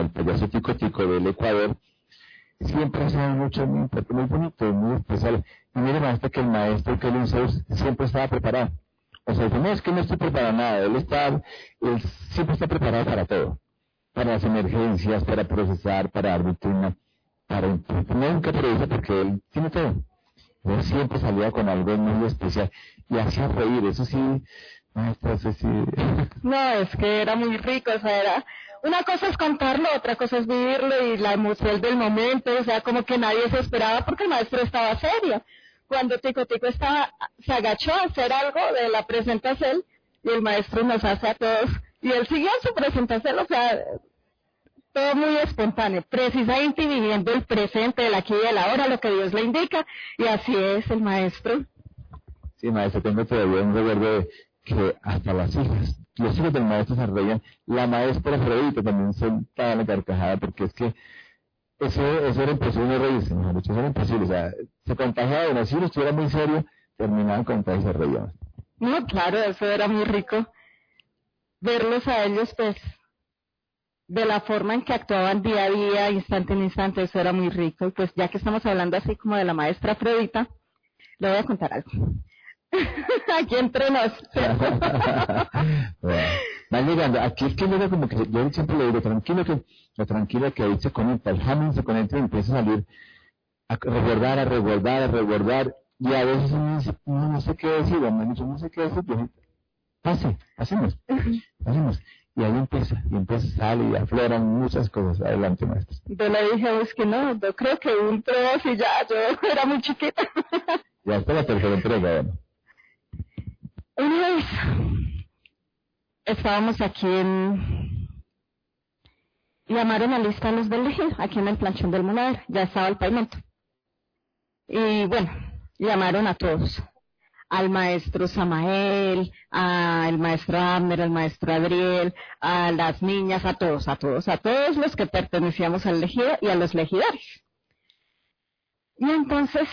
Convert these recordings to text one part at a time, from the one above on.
el payaso Tico Tico del Ecuador, siempre hacía mucho, muy bonito, muy especial. Y mire, maestro, que el maestro Kelvin Zeus siempre estaba preparado. O sea, no es que no estoy preparado nada, él siempre está preparado para todo. Para las emergencias, para procesar, para dar rutina, nunca improvisa porque él tiene todo. Él siempre salía con algo muy especial y hacía reír, eso sí, maestro, eso sí. No, es que era muy rico, o sea, una cosa es contarlo, otra cosa es vivirlo y la emoción del momento, o sea, como que nadie se esperaba porque el maestro estaba serio. Cuando Tico Tico se agachó a hacer algo de la presentación y el maestro nos hace a todos, y él siguió su presentación, o sea, todo muy espontáneo, precisamente viviendo el presente, el aquí y el ahora, lo que Dios le indica, y así es el maestro. Sí, maestro, tengo todavía un recuerdo de que hasta los hijos del maestro se reían, la maestra Afrodita también soltaba la carcajada, porque es que eso era imposible reírse, mejor dicho, eso era imposible, o sea, se contagiaba de uno, si uno estuviera muy serio, terminaban con y se reían. No, claro, eso era muy rico, verlos a ellos, pues, de la forma en que actuaban día a día, instante en instante, eso era muy rico. Y pues ya que estamos hablando así como de la maestra Afrodita, le voy a contar algo. Aquí entre nos. Bueno, van llegando, aquí es que llega como que, yo siempre le digo, tranquilo que ahí se conecta, el Hammond se conecta y empieza a salir, a resguardar, y a veces uno dice, no sé qué decir, hermano, no sé qué decir, hacemos. Y ahí empieza, sale y afloran muchas cosas. Adelante, maestro. Yo le dije, es que no, yo creo que un 3 y ya, yo era muy chiquita. Ya está la tercera entrega, bueno. Una vez estábamos aquí llamaron a lista a los del ejido, aquí en el planchón del Monadero, ya estaba el pavimento. Y bueno, llamaron a todos. Al maestro Samael, al maestro Abner, al maestro Adriel, a las niñas, a todos los que pertenecíamos al ejido y a los legionarios. Y entonces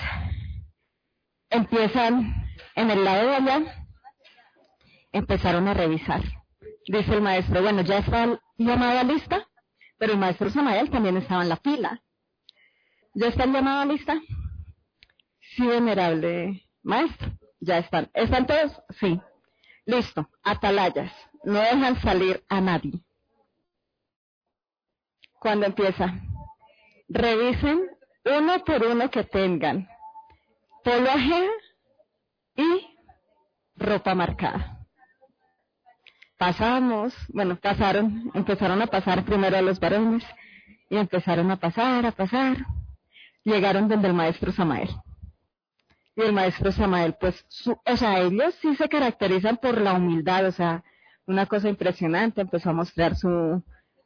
empiezan en el lado de allá, empezaron a revisar. Dice el maestro, bueno, ya está llamada lista, pero el maestro Samael también estaba en la fila. ¿Ya está llamada lista? Sí, venerable maestro. Ya están. ¿Están todos? Sí. Listo. Atalayas. No dejan salir a nadie. Cuando empieza, revisen uno por uno que tengan polo ajeno y ropa marcada. Empezaron a pasar primero a los varones y empezaron a pasar. Llegaron donde el maestro Samael. Y el maestro Samael, pues, ellos sí se caracterizan por la humildad, o sea, una cosa impresionante, empezó a mostrar su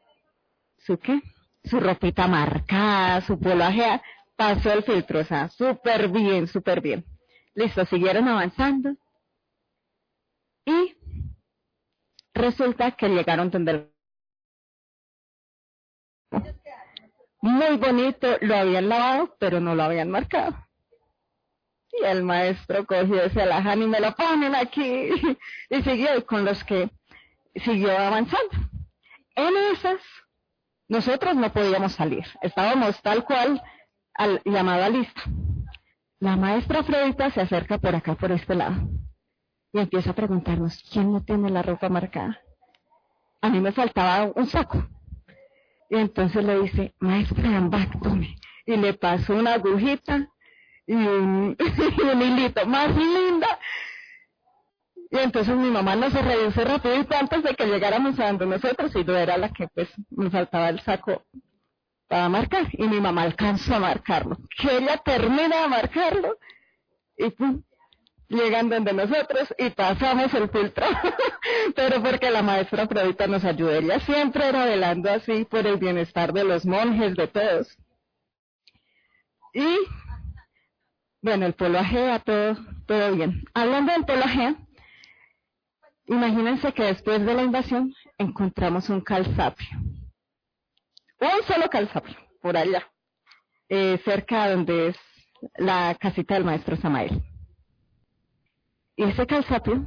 ropita marcada, su polaje, pasó el filtro, o sea, súper bien. Listo, siguieron avanzando, y resulta que llegaron donde muy bonito, lo habían lavado, pero no lo habían marcado. Y el maestro cogió ese alaján y me lo ponen aquí. Y siguió con los que siguió avanzando. En esas, nosotros no podíamos salir. Estábamos tal cual llamada lista. La maestra Afrodita se acerca por acá, por este lado. Y empieza a preguntarnos, ¿quién no tiene la ropa marcada? A mí me faltaba un saco. Y entonces le dice, maestra, tome. Y le pasó una agujita y un hilito más linda. Y entonces mi mamá nos reduce rapidito antes de que llegáramos a donde nosotros, y yo era la que pues me faltaba el saco para marcar, y mi mamá alcanzó a marcarlo, que ella termina de marcarlo y pum, llegan donde nosotros y pasamos el filtro. Pero porque la maestra Afrodita nos ayudó, ella siempre era velando así por el bienestar de los monjes, de todos. Y bueno, el polo ajea, todo bien. Hablando del polo ajea, imagínense que después de la invasión encontramos un calzapio. Un solo calzapio, por allá, cerca de donde es la casita del maestro Samael. Y ese calzapio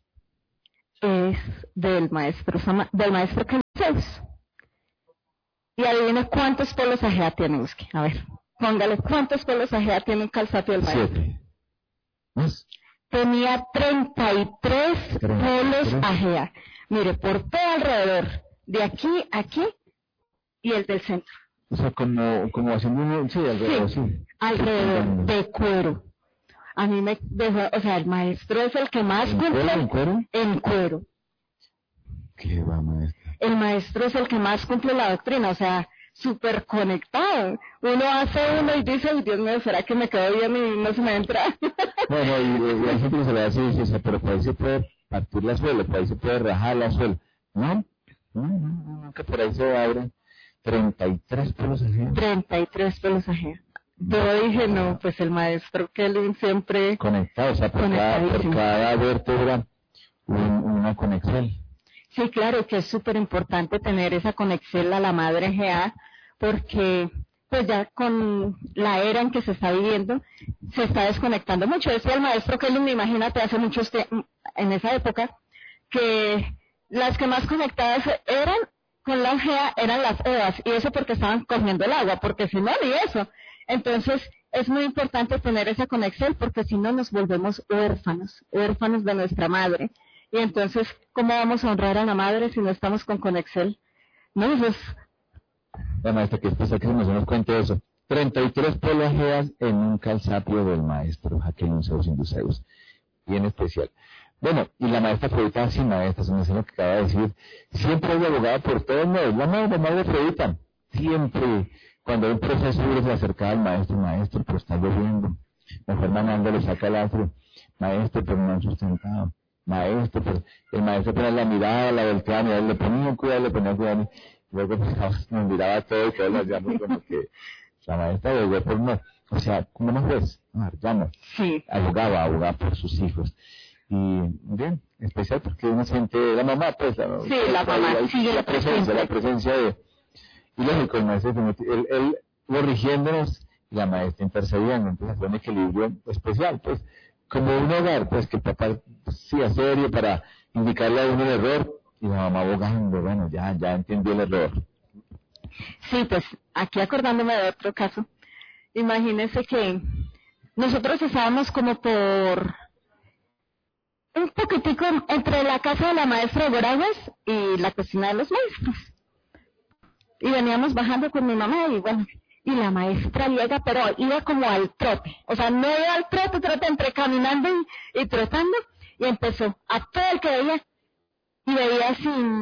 es del maestro Zeus. Y adivine cuántos polos ajea tiene Usque. A ver, póngale, ¿cuántos polos ajea tiene un calzapio del maestro? 7. ¿Más? Tenía 33 polos ajea. Mire, por todo alrededor, de aquí a aquí y el del centro. O sea, como haciendo un... Sí, alrededor, sí. Alrededor, de cuero. A mí me dejó, o sea, el maestro es el que más cumple. ¿En cuero? En cuero. ¿Qué va, maestra? El maestro es el que más cumple la doctrina, o sea, súper conectado. Uno hace uno y dice, Dios mío, ¿será que me quedo bien y no se me entra? Bueno, y la gente se le hace y dice, pero por ahí se puede partir la suela, por ahí se puede rajar la suela. ¿No? No, que por ahí se abren 33 polos ajenos. 33 polos ajenos. Yo dije, no, pues el maestro Kelvin siempre... Conectado, o sea, por cada vértebra una conexión. Sí, claro, que es súper importante tener esa conexión a la madre GA, porque pues ya con la era en que se está viviendo, se está desconectando mucho. Decía el maestro Kelvin, imagínate, hace muchos en esa época, que las que más conectadas eran con la GA eran las Evas, y eso porque estaban cogiendo el agua, porque si no, ni eso. Entonces, es muy importante tener esa conexión, porque si no nos volvemos huérfanos de nuestra madre. Y entonces, ¿cómo vamos a honrar a la madre si no estamos con conexión? No, pues... La maestra, que especial que se nos cuente eso. 33 polos ajeas en un calzapio del maestro Jacqueline Zeus Induceus. Bien especial. Bueno, y la maestra Afrodita, sí, maestra, se me hace lo que acaba de decir. Siempre hay abogada por todos lados. La madre Afrodita, siempre, cuando hay un proceso duro, se acercaba al maestro, pero está lloviendo. Mejor mamando le saca el afro. Maestro, pero no han sustentado. Maestro, pero el maestro ponía la mirada, la volteaba, le ponía cuidado, y luego pues, nos miraba todo y todos lo hacíamos como que la maestra de pues no, o sea, como no juez, ya no, sí. abogaba por sus hijos. Y bien, especial porque uno siente la mamá, pues, la mamá, sigue la presencia de, y lógico, el maestro, él corrigiéndonos y la maestra intercediendo, entonces fue un equilibrio especial, pues, como un hogar, pues, que el papá sí serio para indicarle a uno el error, y la mamá abogando, bueno, ya entendió el error. Sí, pues, aquí acordándome de otro caso, imagínense que nosotros estábamos como por un poquitico entre la casa de la maestra de Boraguas y la cocina de los maestros. Y veníamos bajando con mi mamá y bueno, y la maestra llega, pero iba como al trote. O sea, no iba al trote entre caminando y trotando. Y empezó a todo el que veía, y veía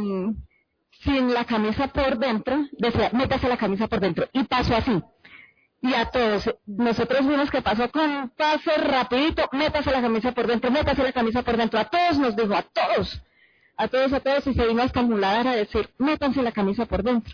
sin la camisa por dentro, decía, métase la camisa por dentro. Y pasó así. Y a todos, nosotros vimos que pasó con paso rapidito, métase la camisa por dentro, métase la camisa por dentro. A todos nos dijo, a todos, y se vino hasta el muladar a decir, métanse la camisa por dentro.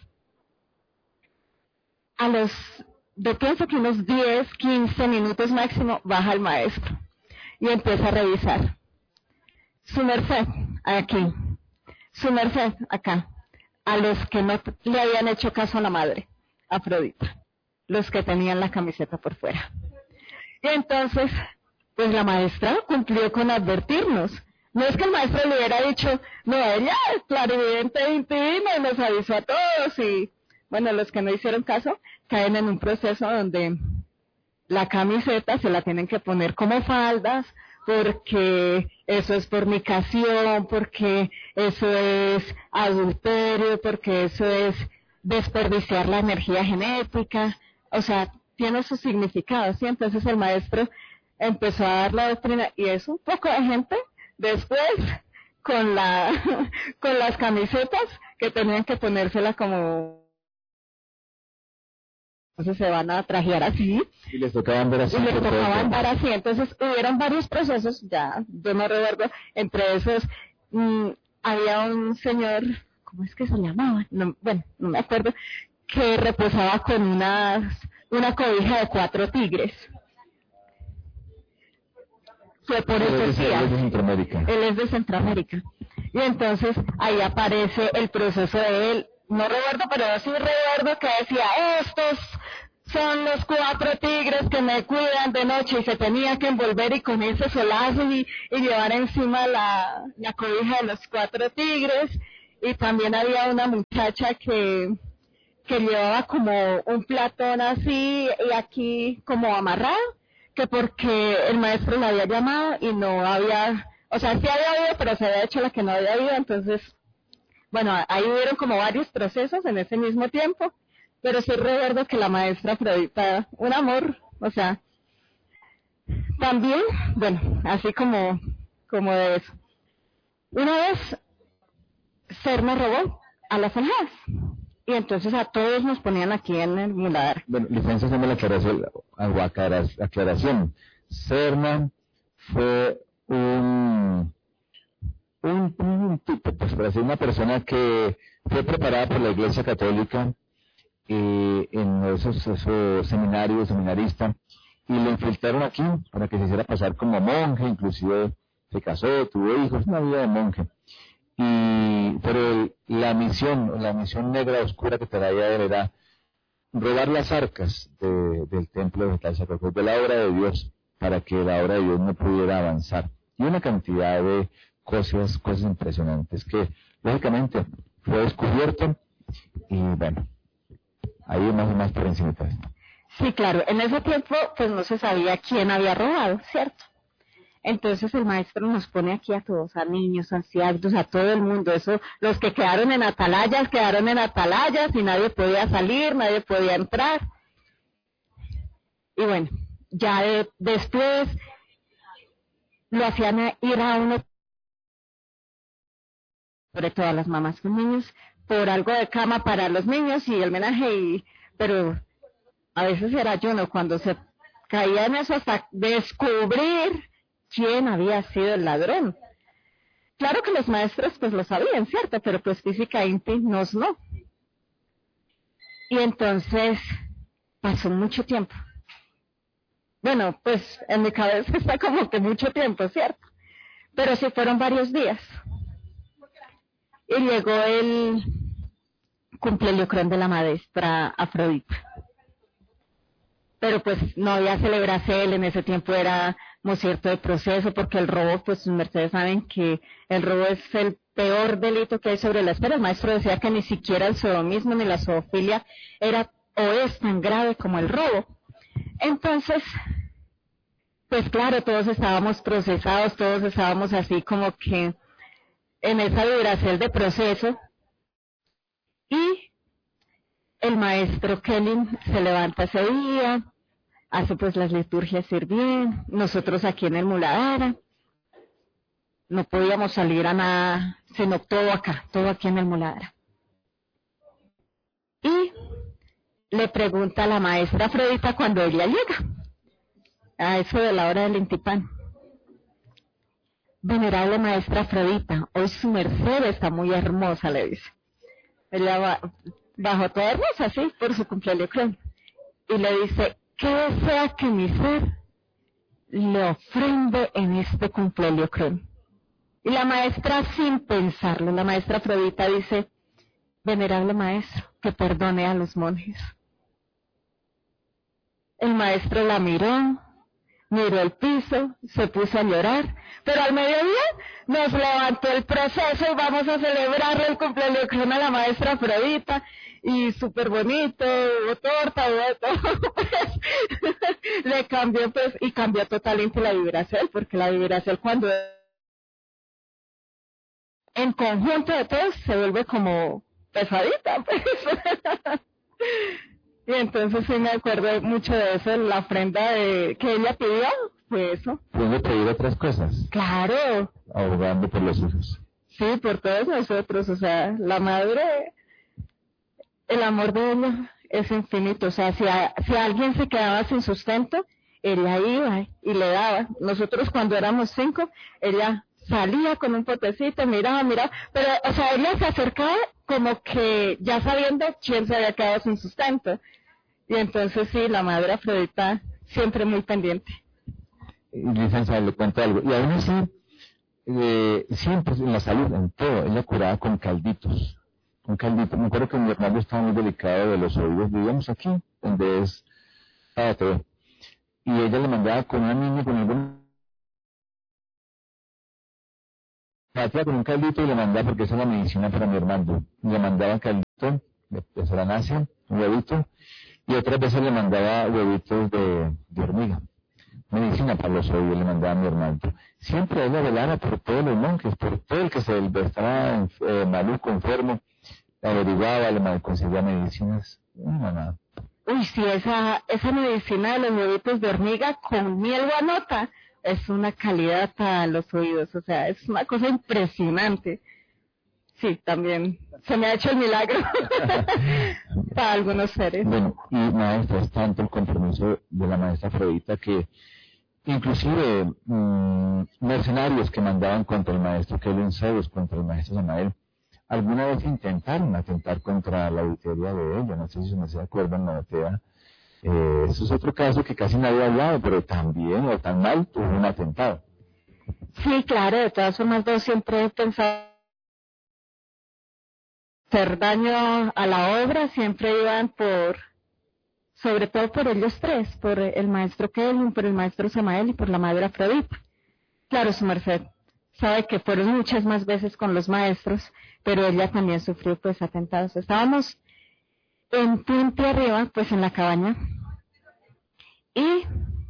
Yo pienso que unos 10, 15 minutos máximo, baja el maestro y empieza a revisar. Su merced, aquí. Su merced, acá. A los que no le habían hecho caso a la madre, Afrodita. Los que tenían la camiseta por fuera. Y entonces, pues la maestra cumplió con advertirnos. No es que el maestro le hubiera dicho, no, ella es clarividente intima y nos avisó a todos. Y bueno, los que no hicieron caso caen en un proceso donde la camiseta se la tienen que poner como faldas, porque eso es fornicación, porque eso es adulterio, porque eso es desperdiciar la energía genética. O sea, tiene su significado, ¿sí? Entonces el maestro empezó a dar la doctrina y eso, un poco de gente después con las camisetas que tenían que ponérsela como... Entonces se van a trajear así. Y les tocaba andar así. Entonces hubieron varios procesos, ya, yo no recuerdo, entre esos había un señor, ¿cómo es que se llamaba? No me acuerdo, que reposaba con una cobija de 4 tigres. Fue por esos días. Él es de Centroamérica. Y entonces ahí aparece el proceso de él. No recuerdo, pero sí recuerdo que decía, estos son los 4 tigres que me cuidan de noche, y se tenía que envolver y con ese solazo y llevar encima la cobija de los 4 tigres. Y también había una muchacha que que llevaba como un platón así y aquí como amarrado, que porque el maestro la había llamado y no había, o sea, sí había ido, pero se había hecho la que no había ido, entonces, bueno, ahí hubieron como varios procesos en ese mismo tiempo, pero sí recuerdo que la maestra Afrodita, un amor, o sea, también, bueno, así como de eso. Una vez, Ser me robó a las alhajas. Y entonces a todos nos ponían aquí en el muladar. Bueno, licencia, haciendo la aclaración. Serna fue un tipo, pues para decir, una persona que fue preparada por la Iglesia Católica en esos seminarios, seminarista, y lo infiltraron aquí para que se hiciera pasar como monje, inclusive se casó, tuvo hijos, una vida de monje. Pero la misión negra oscura que traía él era robar las arcas del templo de Quetzalcóatl, de la obra de Dios, para que la obra de Dios no pudiera avanzar. Y una cantidad de cosas impresionantes que, lógicamente, fue descubierto y bueno, ahí más por encima. Sí, claro, en ese tiempo pues no se sabía quién había robado, ¿cierto? Entonces el maestro nos pone aquí a todos, a niños, ancianos, a todo el mundo. Eso, los que quedaron en atalayas y nadie podía salir, nadie podía entrar. Y bueno, ya después lo hacían ir a uno, sobre todo a las mamás con niños, por algo de cama para los niños y el homenaje, pero a veces era ayuno cuando se caía en eso hasta descubrir quién había sido el ladrón. Claro que los maestros pues lo sabían, ¿cierto? Pero pues física Inti nos no. Y entonces pasó mucho tiempo. Bueno, pues en mi cabeza está como que mucho tiempo, ¿cierto? Pero sí fueron varios días. Y llegó el cumpleaños de la maestra Afrodita. Pero pues no había celebración, en ese tiempo era cierto de proceso, porque el robo, pues ustedes saben que el robo es el peor delito que hay sobre la esfera. El maestro decía que ni siquiera el sodomismo ni la zoofilia era o es tan grave como el robo. Entonces, pues claro, todos estábamos procesados, todos estábamos así como que en esa vibración de proceso, y el maestro Kelly se levanta ese día, hace pues las liturgias ir bien, nosotros aquí en el Muladara, no podíamos salir a nada, sino todo acá, todo aquí en el Muladara. Y le pregunta a la maestra Afrodita cuando ella llega, a eso de la hora del Intipán: venerable maestra Afrodita, hoy su merced está muy hermosa, le dice. Ella bajó toda hermosa, sí, por su cumpleaños, y le dice: ¿qué desea que mi ser le ofrende en este cumpleaños? Y la maestra, sin pensarlo, la maestra Afrodita dice: venerable maestro, que perdone a los monjes. El maestro la miró el piso, se puso a llorar, pero al mediodía nos levantó el proceso y vamos a celebrarle el cumpleaños a la maestra Afrodita, y súper bonito, hubo torta, hubo todo, pues, le cambió pues, y cambió totalmente la vibración, porque la vibración cuando en conjunto de todos se vuelve como pesadita, pues. Y entonces sí me acuerdo mucho de eso, la ofrenda que ella pidió, fue eso. ¿Puede pedir otras cosas? Claro. Abogando por los hijos. Sí, por todos nosotros, o sea, la madre, el amor de ella es infinito, o sea, si alguien se quedaba sin sustento, ella iba y le daba. Nosotros cuando éramos 5, ella salía con un potecito, miraba, pero, o sea, ella se acercaba como que ya sabiendo quién se había quedado sin sustento. Y entonces sí, la madre Afrodita siempre muy pendiente. Licencia, le cuento algo. Y aún así, siempre en la salud, en todo, ella curaba con calditos. Un caldito. Me acuerdo que mi hermano estaba muy delicado de los oídos, vivíamos aquí, donde es ATV. Y ella le mandaba con una niña con algún... con un caldito y le mandaba, porque esa es la medicina para mi hermano. Le mandaba caldito de solanácea, un huevito, y otras veces le mandaba huevitos de hormiga, medicina para los oídos le mandaba a mi hermano. Siempre ella velaba por todos los monjes, por todo el que se estaba maluco, enfermo, averiguaba, le conseguía medicinas, nada. Uy, sí, esa medicina de los huevitos de hormiga con miel guanota es una calidad para los oídos, o sea, es una cosa impresionante. Sí, también se me ha hecho el milagro para algunos seres. Bueno, y maestra, es tanto el compromiso de la maestra Afrodita que inclusive mercenarios que mandaban contra el maestro Kelvin Zeus, contra el maestro Samael, alguna vez intentaron atentar contra la auditoría de ella, no sé si se acuerdan, Maratea. Eso es otro caso que casi nadie ha hablado, pero también, o tan mal, tuvo un atentado. Sí, claro, de todas formas, yo siempre he pensado hacer daño a la obra, siempre iban sobre todo por ellos tres, por el maestro Kelvin, por el maestro Samael y por la madre Afrodita. Claro, su merced sabe que fueron muchas más veces con los maestros, pero ella también sufrió pues atentados. Estábamos en Puente Arriba, pues en la cabaña, y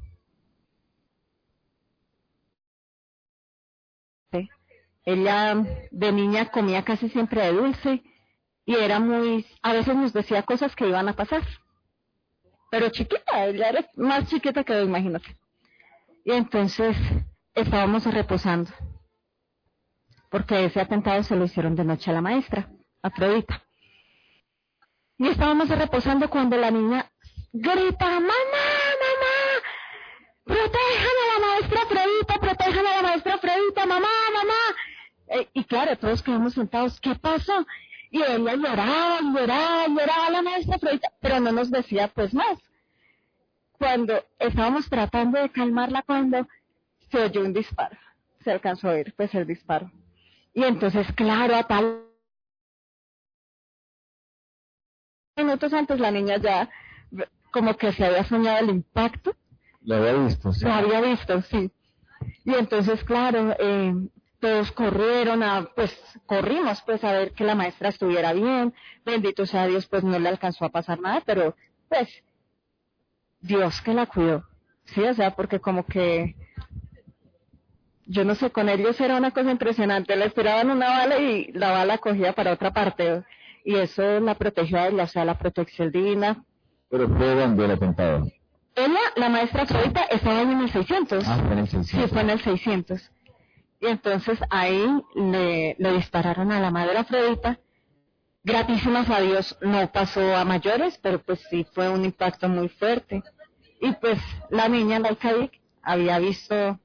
ella de niña comía casi siempre de dulce y era a veces nos decía cosas que iban a pasar, pero chiquita, ella era más chiquita que yo, imagínate. Y entonces estábamos reposando, porque ese atentado se lo hicieron de noche a la maestra, Afrodita. Y estábamos reposando cuando la niña grita, ¡mamá, mamá! ¡Protejan a la maestra Afrodita! ¡Protejan a la maestra Afrodita! ¡Mamá, mamá! Y claro, todos quedamos sentados, ¿qué pasó? Y ella lloraba la maestra Afrodita, pero no nos decía pues más. Cuando estábamos tratando de calmarla, cuando se oyó un disparo, se alcanzó a oír pues el disparo. Y entonces, claro, a tal minutos antes la niña ya como que se había soñado el impacto. Lo había visto, sí. Lo había visto, sí. Y entonces, claro, todos corrimos pues a ver que la maestra estuviera bien. Bendito sea Dios, pues no le alcanzó a pasar nada, pero pues Dios que la cuidó. Sí, o sea, porque como que, yo no sé, con ellos era una cosa impresionante. Le tiraban una bala y la bala cogía para otra parte. Y eso la protegió a ella, o sea, la protección divina. Pero fue donde el atentado. Ella, la maestra Afrodita, estaba en el 600. Ah, fue en el 600. Sí, fue en el 600. Y entonces ahí le dispararon a la madre Afrodita. Gratísimas a Dios, no pasó a mayores, pero pues sí fue un impacto muy fuerte. Y pues la niña, la Alcadik, había visto,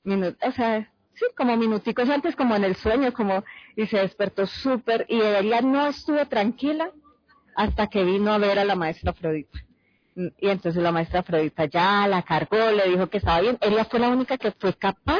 como minuticos antes, como en el sueño, y se despertó súper, y ella no estuvo tranquila hasta que vino a ver a la maestra Afrodita. Y entonces la maestra Afrodita ya la cargó, le dijo que estaba bien. Ella fue la única que fue capaz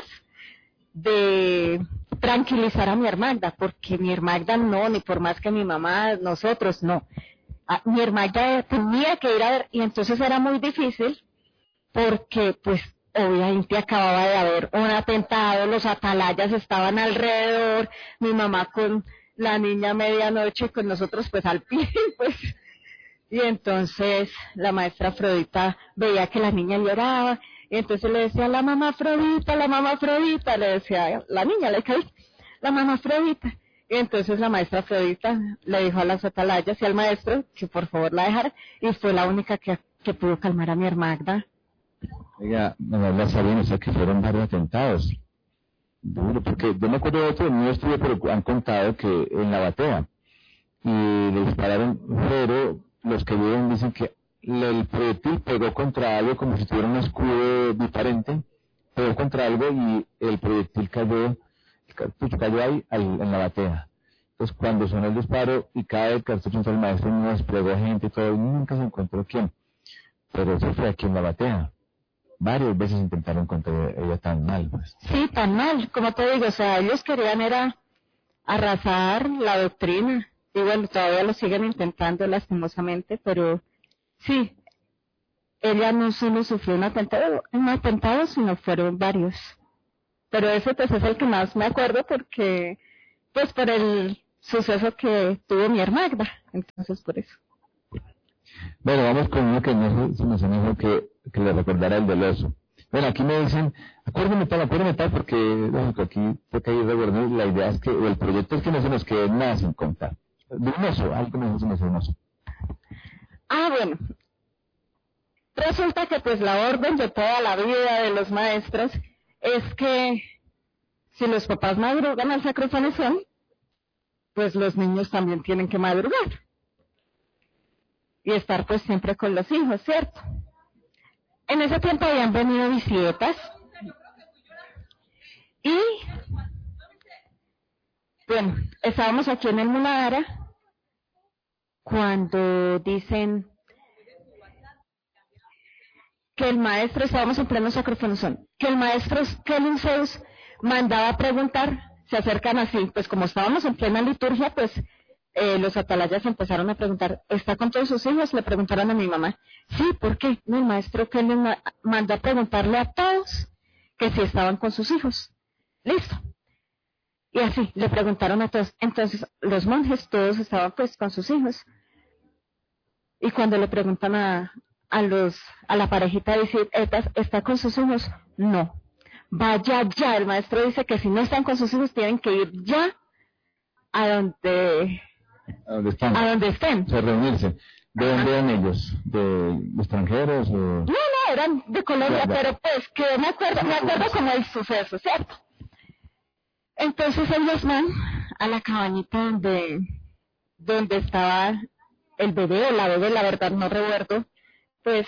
de tranquilizar a mi Hermagda, porque mi Hermagda no, ni por más que mi mamá, nosotros no. Mi Hermagda tenía que ir a ver, y entonces era muy difícil, porque pues obviamente acababa de haber un atentado, los atalayas estaban alrededor, mi mamá con la niña a medianoche, con nosotros pues al pie, pues. Y entonces la maestra Afrodita veía que la niña lloraba, y entonces le decía, la mamá Afrodita, le decía la niña, la mamá Afrodita. Y entonces la maestra Afrodita le dijo a las atalayas y al maestro que por favor la dejara, y fue la única que pudo calmar a mi Hermagda. Oiga, no sabían, o sea, que fueron varios atentados. Duro, porque yo me acuerdo de otro, no estuve, pero han contado que en la batea, y le dispararon, pero los que vieron dicen que el proyectil pegó contra algo como si tuviera un escudo diferente, pegó contra algo y el proyectil cayó, el cartucho cayó ahí en la batea. Entonces cuando sonó el disparo y cae el cartucho entre el maestro, no desplegó gente y todo, y nunca se encontró quién. Pero eso fue aquí en la batea. Varias veces intentaron contra ella tan mal, pues. Sí, tan mal, como te digo, o sea, ellos querían era arrasar la doctrina, y bueno, todavía lo siguen intentando lastimosamente, pero sí, ella no solo sufrió un atentado, sino fueron varios. Pero ese pues es el que más me acuerdo porque, pues por el suceso que tuvo mi hermana, entonces por eso. Bueno, vamos con uno que no se nos dijo que le recordara el del oso. Bueno, aquí me dicen, acuérdame tal, porque lógico, aquí toca ir recordando, la idea es que, o el proyecto es que no se nos quede nada sin contar. De un oso, algo mejor se nos hace un oso. Bueno, resulta que pues la orden de toda la vida de los maestros es que si los papás madrugan al sacrofonizón, pues los niños también tienen que madrugar. Y estar pues siempre con los hijos, ¿cierto? En ese tiempo habían venido visitas y, bueno, estábamos aquí en el Munadara cuando dicen que el maestro, estábamos en pleno sacrofonizón, que el maestro Kelvin Zeus mandaba a preguntar, se acercan así, pues como estábamos en plena liturgia, pues los atalayas empezaron a preguntar, ¿está con todos sus hijos? Le preguntaron a mi mamá. Sí, ¿por qué? No, el maestro Kelvin mandó a preguntarle a todos que si estaban con sus hijos. Listo. Y así, le preguntaron a todos. Entonces, los monjes todos estaban pues con sus hijos. Y cuando le preguntan a la parejita de visitas, ¿está con sus hijos? No. Vaya ya, el maestro dice que si no están con sus hijos tienen que ir ya a donde estén. O sea, reunirse. ¿De dónde eran ellos? ¿De extranjeros? O... No, eran de Colombia, pero pues que me acuerdo como el suceso, ¿cierto? Entonces ellos van a la cabañita donde estaba el bebé o la bebé, la verdad no recuerdo, pues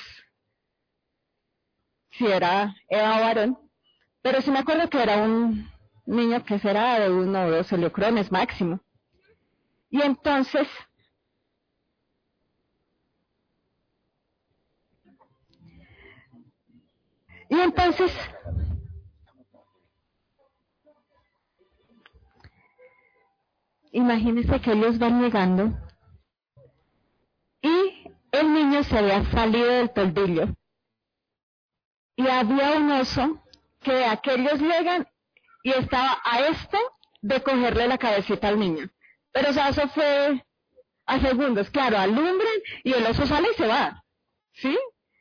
si era Eva o varón, pero sí me acuerdo que era un niño que será de 1 o 2 heliocrones máximo. Y entonces imagínense que ellos van llegando y el niño se había salido del toldillo y había un oso que aquellos llegan y estaba a de cogerle la cabecita al niño, pero o sea, eso fue a segundos, claro, alumbran y el oso sale y se va, ¿sí?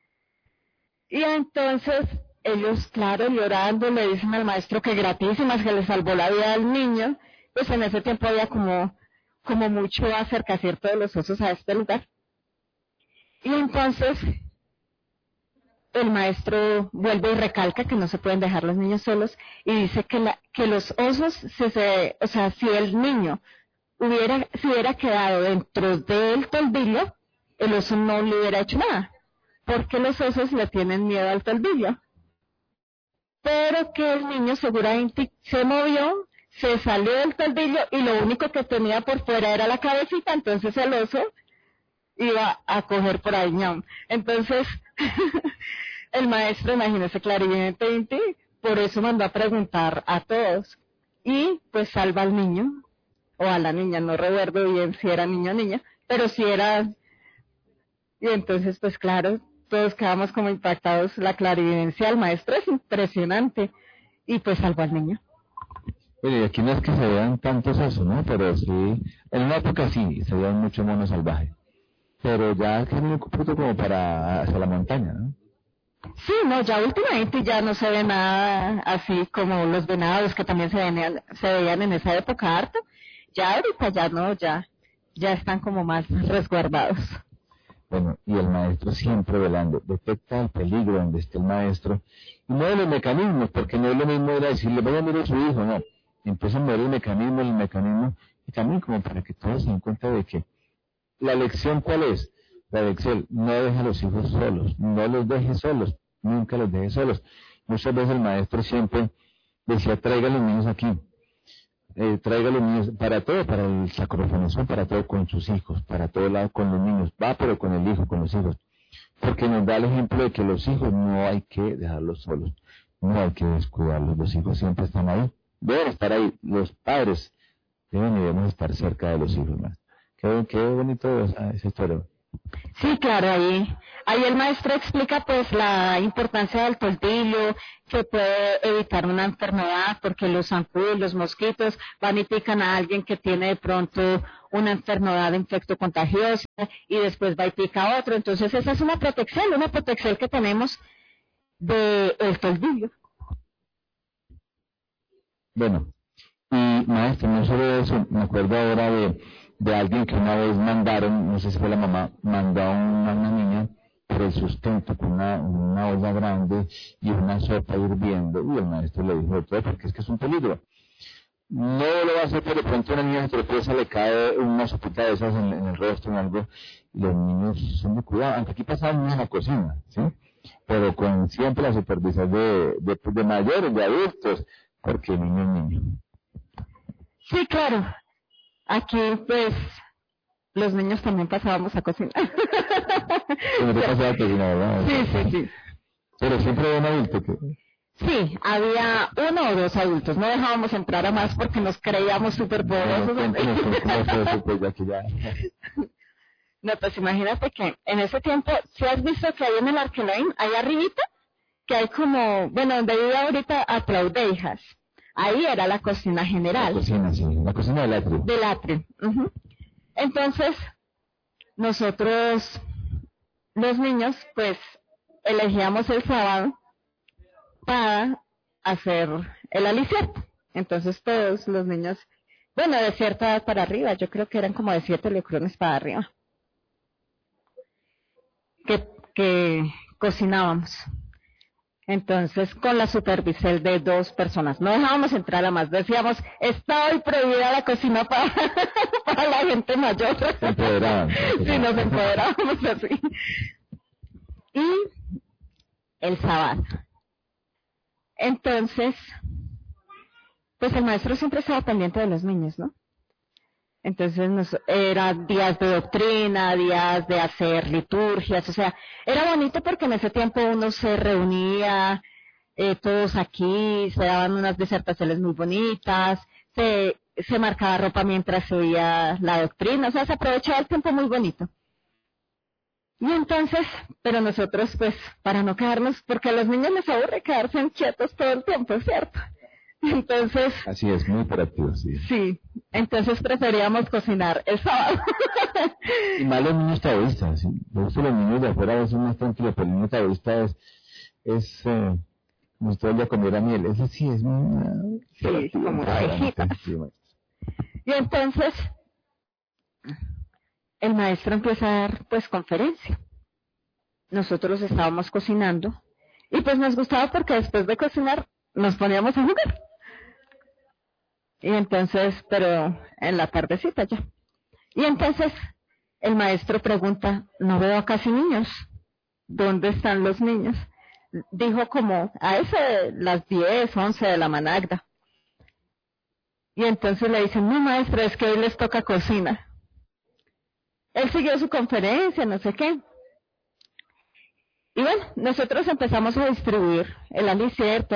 Y entonces ellos, claro, llorando, le dicen al maestro que gratísimas, que le salvó la vida al niño. Pues en ese tiempo había como mucho acercamiento de los osos a este lugar. Y entonces el maestro vuelve y recalca que no se pueden dejar los niños solos y dice que los osos, o sea, si el niño se hubiera quedado dentro del toldillo, el oso no le hubiera hecho nada, porque los osos le tienen miedo al toldillo. Pero que el niño seguramente se movió, se salió del toldillo y lo único que tenía por fuera era la cabecita, entonces el oso iba a coger por ahí, ñam. Entonces, el maestro, imagínese, clarividente, por eso mandó a preguntar a todos. Y pues salva al niño, o a la niña, no recuerdo bien si era niño o niña, pero si era... Y entonces, pues claro, todos quedamos como impactados. La clarividencia del maestro es impresionante. Y pues salvó al niño. Oye, aquí no es que se vean tantos osos, ¿no? Pero sí, en una época sí, se veían mucho mono salvaje. Pero ya es un punto como para hacia la montaña, ¿no? Sí, no, ya últimamente ya no se ve nada así como los venados que también se veían en esa época harto. Ya ahorita ya no, ya están como más resguardados. Bueno, y el maestro siempre velando, detecta el peligro donde esté el maestro, y mueve los mecanismos, porque no es lo mismo era decirle, vaya a mirar a su hijo, no. Empieza a mover el mecanismo, y también como para que todos se den cuenta de que la lección, ¿cuál es? La lección, no deja a los hijos solos, no los deje solos, nunca los deje solos. Muchas veces el maestro siempre decía, traiga a los niños aquí. Traiga a los niños, para todo, para el sacrofonizón, para todo con sus hijos, para todo lado con los niños, va pero con el hijo, con los hijos, porque nos da el ejemplo de que los hijos no hay que dejarlos solos, no hay que descuidarlos, los hijos siempre están ahí, deben estar ahí, los padres debemos estar cerca de los hijos más. Qué bonito esa historia. Sí, claro, Ahí el maestro explica pues la importancia del toldillo, que puede evitar una enfermedad porque los zancudos, los mosquitos van y pican a alguien que tiene de pronto una enfermedad infectocontagiosa y después va y pica a otro. Entonces esa es una protección que tenemos del toldillo. Bueno, y maestro, no solo eso, me acuerdo ahora de alguien que una vez mandaron, no sé si fue la mamá, mandó a una niña por el sustento con una olla grande y una sopa hirviendo, y el maestro le dijo todo porque es que es un peligro. No lo va a hacer, pero de pronto a una niña se tropieza, le cae una sopita de esas en el rostro o algo, y los niños son de cuidado, aunque aquí pasaban niños en la cocina, ¿sí? Pero con siempre la supervisión de mayores, de adultos, porque niño es niño. Sí, claro. Aquí, pues, los niños también pasábamos a cocinar. Pero te pasaba a cocinar, ¿verdad? Sí. Pero siempre había un adulto que... Sí, había 1 o 2 adultos. No dejábamos entrar a más porque nos creíamos súper poderosos. No, pues imagínate que en ese tiempo, si has visto que hay en el Arquelain, ahí arribita, que hay como, bueno, donde vive ahorita Aplaudeijas. Ahí era la cocina general. La cocina, sí, la cocina del atrio. Del atrio. Uh-huh. Entonces, nosotros, los niños, pues, elegíamos el sábado para hacer el alicierto. Entonces, todos los niños, bueno, de cierta edad para arriba, yo creo que eran como de 7 lecrones para arriba, que cocinábamos. Entonces, con la supervisión de 2 personas. No dejábamos entrar a más. Decíamos, está hoy prohibida la cocina para la gente mayor. Se empoderaban. Sí, nos empoderábamos así. Y el sábado. Entonces, pues el maestro siempre estaba pendiente de los niños, ¿no? Entonces era días de doctrina, días de hacer liturgias, o sea, era bonito porque en ese tiempo uno se reunía, todos aquí, se daban unas disertaciones muy bonitas, se marcaba ropa mientras se oía la doctrina, o sea, se aprovechaba el tiempo muy bonito. Y entonces, pero nosotros pues, para no quedarnos, porque a los niños les aburre quedarse inquietos todo el tiempo, ¿cierto? Entonces... Así es, muy hiperactivo, sí. Sí, entonces preferíamos cocinar el sábado. Y más los niños taoístas, ¿sí? Los niños de afuera a veces más tranquilos, pero el niño taoísta es como todo el día comer a miel. Ese sí es muy... Sí, como una abejita. Y entonces, el maestro empieza a dar, pues, conferencia. Nosotros estábamos cocinando, y pues nos gustaba porque después de cocinar, nos poníamos a jugar. Y entonces, pero en la tardecita ya. Y entonces el maestro pregunta, no veo casi niños, ¿dónde están los niños? Dijo como a eso de las 10, 11 de la managda. Y entonces le dicen, no maestro, es que hoy les toca cocina. Él siguió su conferencia, no sé qué. Y bueno, nosotros empezamos a distribuir el alicierto,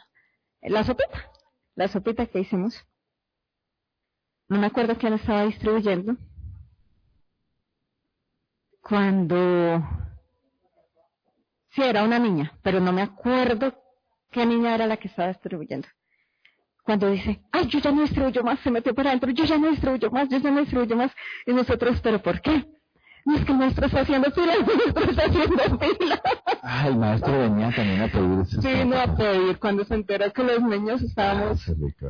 la sopita que hicimos. No me acuerdo quién estaba distribuyendo. Sí, era una niña, pero no me acuerdo qué niña era la que estaba distribuyendo. Cuando dice, ay, yo ya no distribuyo más, se metió para adentro, yo ya no distribuyo más. Y nosotros, ¿pero por qué? No, es que el maestro está haciendo fila, Ah, el maestro venía también a pedir. Sí, no a pedir. Cuando se enteró que los niños estábamos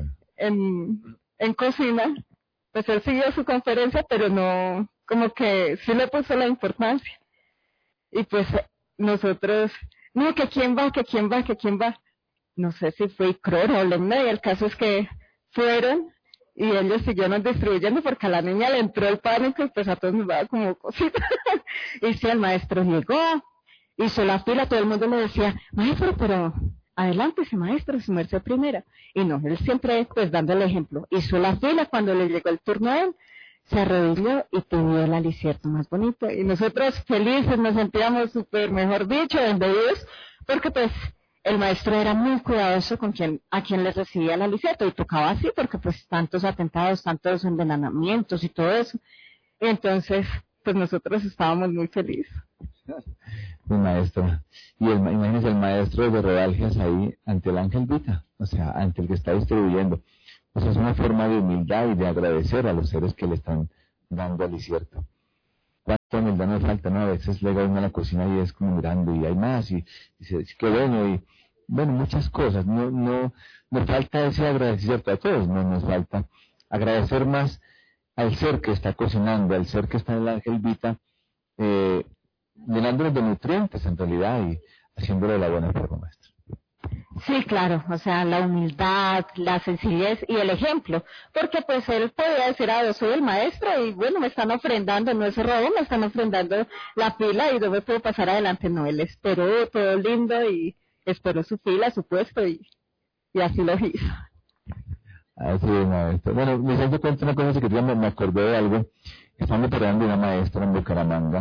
en cocina, pues él siguió su conferencia, pero no, como que sí le puso la importancia. Y pues nosotros, no, que quién va. No sé si fue Icrora o Lemna, y el caso es que fueron y ellos siguieron distribuyendo porque a la niña le entró el pánico y pues a todos nos daba como cosita. Y sí, el maestro llegó, hizo la fila, todo el mundo le decía, maestro, pero adelántese, maestro, su merced primera. Y no, él siempre pues dando el ejemplo. Hizo la fila, cuando le llegó el turno a él, se arrodilló y pidió el alicierto más bonito. Y nosotros felices nos sentíamos súper, mejor dicho, bendecidos, porque pues el maestro era muy cuidadoso a quien le recibía el alicierto, y tocaba así porque pues tantos atentados, tantos envenenamientos y todo eso. Y entonces, pues nosotros estábamos muy felices. el maestro. Imagínense el maestro de rodalgias ahí ante el ángel Vita, o sea, ante el que está distribuyendo. O sea, es una forma de humildad y de agradecer a los seres que le están dando alicierto. ¿Cuánta humildad nos falta? ¿No? A veces llega uno a la cocina y es como mirando y hay más y dice, qué bueno, y bueno, muchas cosas. No nos falta ese agradecimiento a todos, no nos falta agradecer más al ser que está cocinando, al ser que está en el ángel Vita, llenándonos de nutrientes en realidad y haciéndolo de la buena forma, maestro. Sí, claro, o sea, la humildad, la sencillez y el ejemplo, porque pues él podía decir, yo soy el maestro y bueno, me están ofrendando, no es robo, me están ofrendando la fila y no me puedo pasar adelante, no, él esperó todo lindo y esperó su fila, su puesto y así lo hizo. Así es, maestro. Bueno, me siento cuenta una cosa que me acordé de algo, estando operando una maestra en Bucaramanga,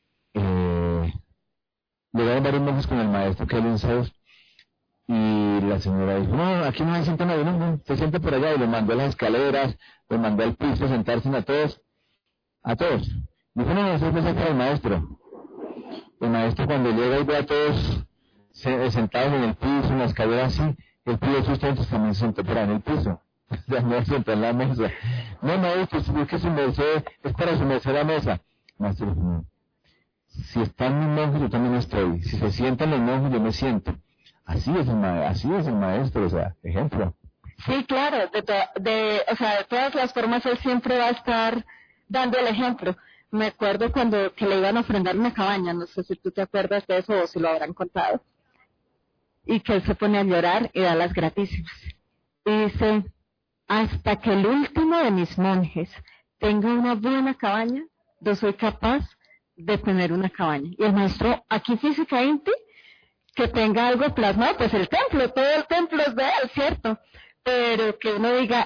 llegaron varios monjes con el maestro Kelvin Zeus. Y la señora dijo, no, aquí no se sienta nadie, no, se sienta por allá, y le mandó a las escaleras, le mandó al piso a sentarse a todos. Dijo, no, eso es para el maestro. El maestro cuando llega y ve a todos sentados en el piso, en la escalera así, él pide susto, entonces también se sentó por ahí en el piso. O sea, no se sentó en la mesa. No, maestro, es que su merced, es para su merced la mesa. Maestro dijo, no. Si están mis monjes, yo también estoy. Si se sientan los monjes, yo me siento. Así es el maestro, o sea, ejemplo. Sí, claro, o sea, de todas las formas él siempre va a estar dando el ejemplo. Me acuerdo que le iban a ofrendar una cabaña, no sé si tú te acuerdas de eso o si lo habrán contado. Y que él se pone a llorar y da las gratísimas. Y dice, hasta que el último de mis monjes tenga una buena cabaña, yo soy capaz de tener una cabaña. Y el maestro, aquí físicamente, que tenga algo plasmado, pues el templo, todo el templo es de él, ¿cierto? Pero que uno diga,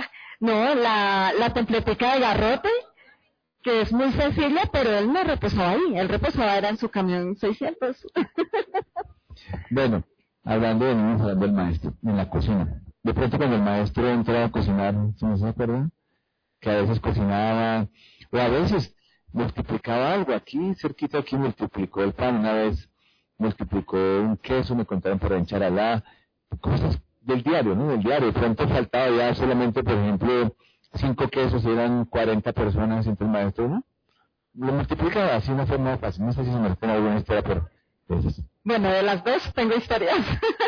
la templetica de Garrote, que es muy sencilla, pero él no reposaba ahí, él reposaba era en su camión 600. Bueno, hablando de niños, hablando del maestro, en la cocina. De pronto cuando el maestro entraba a cocinar, ¿no se acuerdan? Que a veces cocinaba, o a veces multiplicaba algo. Aquí, cerquita aquí, multiplicó el pan una vez, multiplicó un queso, me contaron por encharalá, cosas del diario, ¿no? Del diario. De pronto faltaba ya solamente, por ejemplo, 5 quesos, eran 40 personas entre el maestro, ¿no? Lo multiplica así de una forma fácil. No sé si se me refiere a alguna historia, pero eso. Bueno, de las dos tengo historias.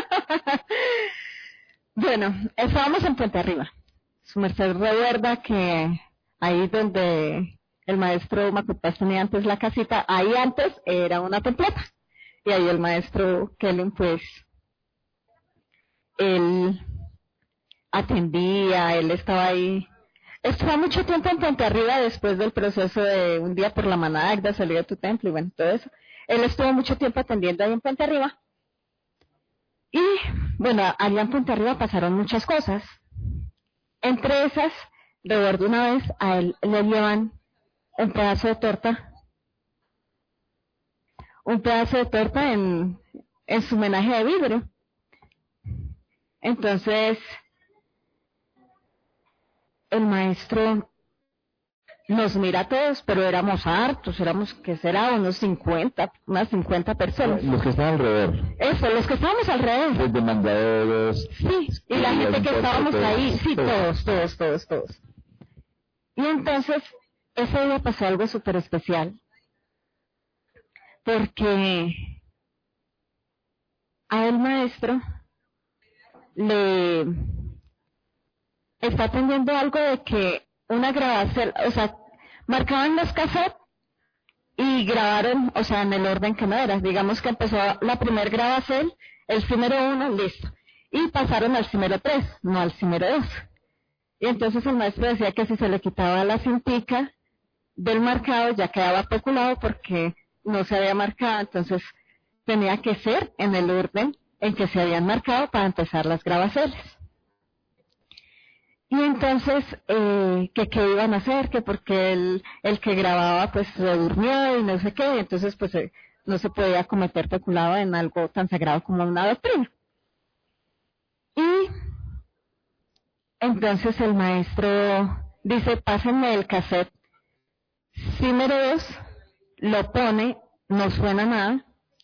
Bueno, estábamos en Puente Arriba. Su merced recuerda que ahí donde el maestro Macupás tenía antes la casita, ahí antes era una templeta. Y ahí el maestro Kellen, pues, él atendía, él estaba ahí. Estuvo mucho tiempo en Puente Arriba después del proceso de un día por la manada, de salir a tu templo y bueno, todo eso. Él estuvo mucho tiempo atendiendo ahí en Puente Arriba. Y bueno, allá en Puente Arriba pasaron muchas cosas. Entre esas, recuerdo una vez a él le llevan un pedazo de torta en su homenaje de vidrio. Entonces, el maestro nos mira a todos, pero éramos hartos, ¿qué será? Unas 50 personas. Los que estaban alrededor. Eso, los que estábamos alrededor. Los demandadores. Sí, y la gente que estábamos ahí, sí, todos. Y entonces, ese día pasó algo súper especial, porque a el maestro le está atendiendo algo de que una grabación, o sea, marcaban los cassettes y grabaron, o sea, en el orden que no era. Digamos que empezó la primer grabación, el cimero 1, listo. Y pasaron al cimero 3, no al cimero 2. Y entonces el maestro decía que si se le quitaba la cintica del marcado ya quedaba peculado porque no se había marcado, entonces tenía que ser en el orden en que se habían marcado para empezar las grabaciones. Y entonces, ¿qué iban a hacer? Que porque el que grababa pues se durmió y no sé qué, entonces pues no se podía cometer peculado en algo tan sagrado como una doctrina. Y entonces el maestro dice, pásenme el cassette cimero 2, lo pone, no suena nada,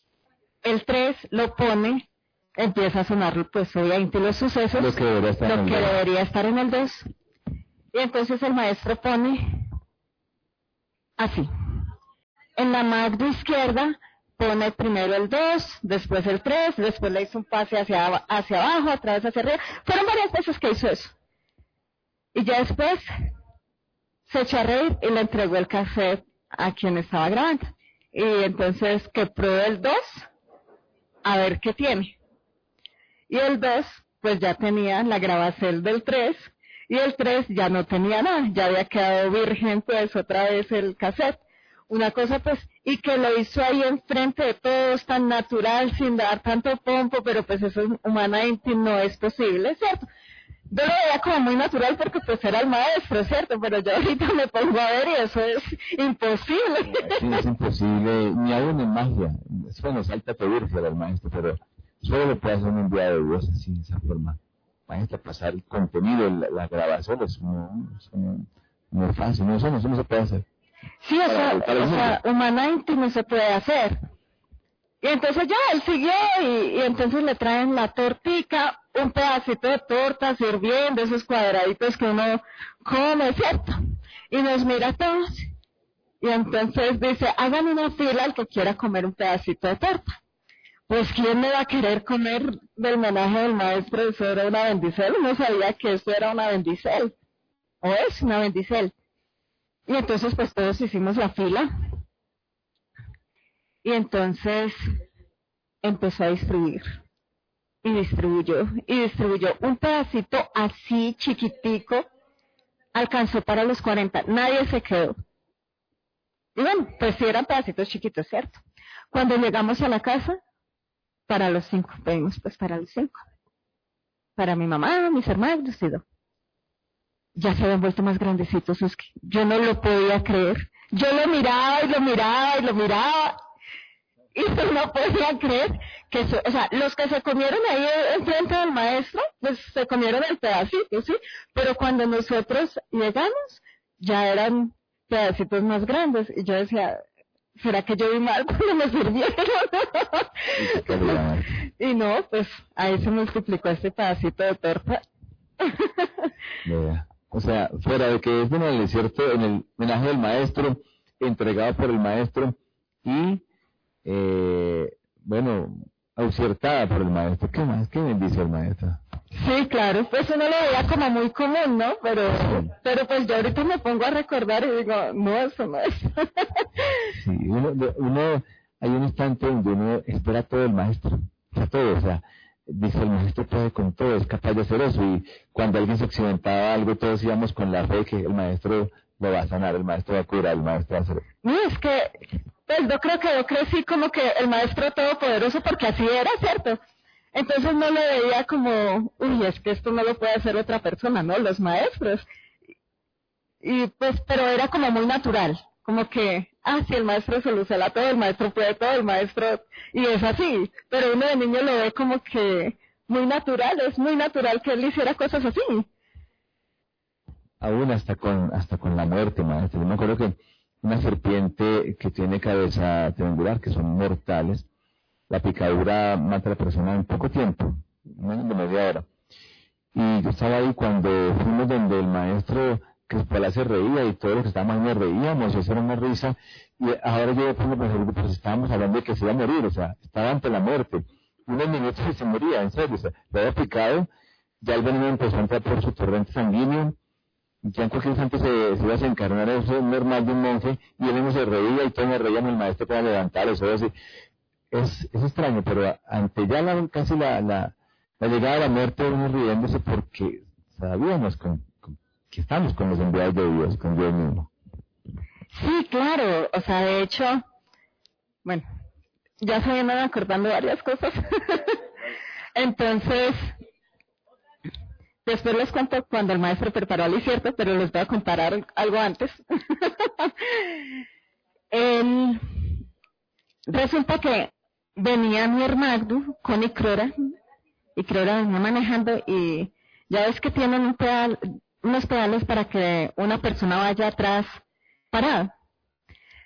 el 3 lo pone, empieza a sonar pues obviamente los sucesos, lo que debería estar en el 2. Y entonces el maestro pone así. En la magna izquierda pone primero el 2, después el 3, después le hizo un pase hacia abajo, otra vez hacia arriba. Fueron varias veces que hizo eso. Y ya después se echó a reír y le entregó el cassette a quien estaba grabando. Y entonces que pruebe el 2, a ver qué tiene. Y el 2, pues ya tenía la grabación del 3, y el 3 ya no tenía nada, ya había quedado virgen pues otra vez el cassette. Una cosa pues, y que lo hizo ahí enfrente de todos tan natural, sin dar tanto pompo, pero pues eso humanamente no es posible, ¿cierto? Yo lo veía como muy natural porque pues era el maestro, ¿cierto? Pero yo ahorita me pongo a ver y eso es imposible. Sí, es imposible, ni aún en magia. Bueno, salta a pedirse al maestro, pero solo lo puede hacer un enviado de Dios así, de esa forma. Maestro, pasar el contenido, la grabación, no es fácil, eso no se puede hacer. Sí, o sea, humanamente no se puede hacer. Y entonces ya, él siguió y entonces le traen la tortica, un pedacito de torta sirviendo, esos cuadraditos que uno come, ¿cierto? Y nos mira a todos y entonces dice, hagan una fila al que quiera comer un pedacito de torta. Pues ¿quién me va a querer comer del homenaje del maestro? Eso era una bendicel, no sabía que eso era una bendicel, o es una bendicel. Y entonces pues todos hicimos la fila. Y entonces empezó a distribuir. Y distribuyó. Un pedacito así chiquitico alcanzó para los 40. Nadie se quedó. Y bueno, pues sí eran pedacitos chiquitos, ¿cierto? Cuando llegamos a la casa, para los 5. Pedimos pues para los 5. Para mi mamá, mis hermanos y yo. Ya se habían vuelto más grandecitos. Es que yo no lo podía creer. Yo lo miraba y lo miraba y lo miraba. Y no podía creer que eso, o sea, los que se comieron ahí enfrente del maestro, pues se comieron el pedacito, ¿sí? Pero cuando nosotros llegamos, ya eran pedacitos más grandes. Y yo decía, ¿será que yo vi mal cuando me sirvieron? Y no, pues ahí se multiplicó este pedacito de torta. O sea, fuera de que es en el desierto, en el homenaje del maestro, entregado por el maestro y auxertada por el maestro. ¿Qué más? ¿Qué bendice el maestro? Sí, claro, pues uno lo veía como muy común, ¿no? Pero pues yo ahorita me pongo a recordar y digo, no, eso no es. Sí, uno, hay un instante donde uno espera todo el maestro, o sea, dice el maestro puede con todo, es capaz de hacer eso, y cuando alguien se accidentaba algo, todos íbamos con la fe que el maestro lo va a sanar, el maestro va a curar, el maestro va a hacer. No, es que, pues yo creo que yo crecí como que el maestro todopoderoso porque así era, ¿cierto? Entonces no lo veía como, uy, es que esto no lo puede hacer otra persona, ¿no? Los maestros. Y pues, pero era como muy natural, como que, si el maestro soluciona todo, el maestro puede todo, el maestro, y es así. Pero uno de niño lo ve como que muy natural, es muy natural que él hiciera cosas así. Aún hasta con la muerte, maestro. Yo me acuerdo que una serpiente que tiene cabeza triangular, que son mortales, la picadura mata a la persona en poco tiempo, menos de media hora. Y yo estaba ahí cuando fuimos donde el maestro Crispalá se reía y todos los que estábamos ahí nos reíamos, eso era una risa. Y ahora yo pongo pues estábamos hablando de que se iba a morir, o sea, estaba ante la muerte. Unos minutos y se moría, en serio, o sea, lo había picado, ya el veneno empezó a entrar por su torrente sanguíneo, ya en cualquier instante se iba a desencarnar eso normal de un monje, y él mismo se reía y todos nos reíamos, el maestro para levantar, eso así. Es extraño, pero ante ya casi la llegada de la muerte, uno riéndose porque sabíamos que estamos con los enviados de Dios, con Dios mismo. Sí, claro, o sea, de hecho, bueno, ya se vienen acordando varias cosas. Entonces, después les cuento cuando el maestro preparó el cierto, pero les voy a contar algo antes. Resulta que venía mi hermano con Icrora venía manejando y ya ves que tienen unos pedales para que una persona vaya atrás parada.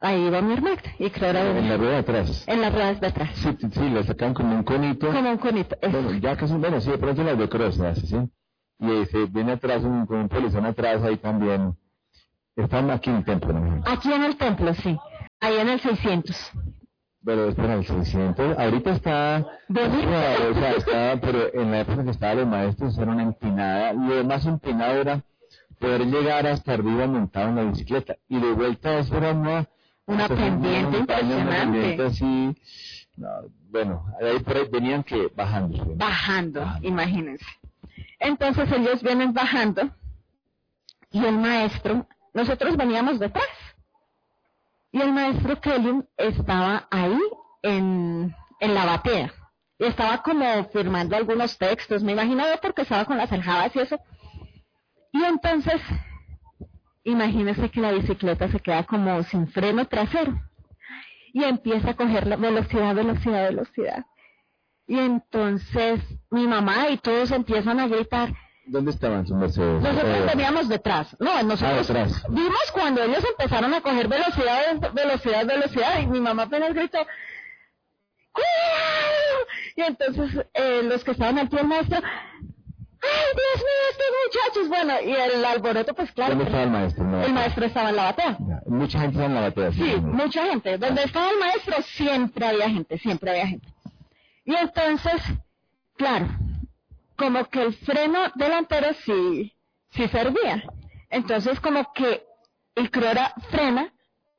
ahí iba mi hermana, y creo era En la rueda de atrás. en las ruedas de atrás. Sí, sí, le sacan como un conito. Como un conito. Bueno, ya casi, bueno, sí, de pronto las de cross se hace, ¿sí? Y ahí se viene atrás, con un polizón atrás, ahí también. Están aquí en el templo, ¿no? Aquí en el templo, sí. Ahí en el 600. Pero espera, el 600, ahorita está, claro, o sea, está, pero en la época que estaban los maestros era una empinada, lo más empinado era poder llegar hasta arriba montado en la bicicleta, y de vuelta eso era una pendiente impresionante. Una pendiente así, no, bueno, ahí por ahí venían que bajando. Bajando, imagínense. Entonces ellos vienen bajando, y el maestro, nosotros veníamos detrás. Y el maestro Kelly estaba ahí en la batea. Y estaba como firmando algunos textos, me imagino yo porque estaba con las aljabas y eso. Y entonces, imagínese que la bicicleta se queda como sin freno trasero. Y empieza a coger la velocidad. Y entonces mi mamá y todos empiezan a gritar. ¿Dónde estaban sus mercedes? Nosotros veníamos detrás. No, nosotros detrás. Vimos cuando ellos empezaron a coger velocidad, y mi mamá apenas gritó, ¡cuidado! Y entonces los que estaban al pie del maestro, ¡ay, Dios mío, estos muchachos! Bueno, y el alboroto, pues claro. ¿Dónde estaba el maestro? No, el maestro estaba en la batea. Mucha gente estaba en la batea. Sí, mucha gente. Donde estaba el maestro siempre había gente. Y entonces, claro, como que el freno delantero sí servía. Entonces como que el Crora frena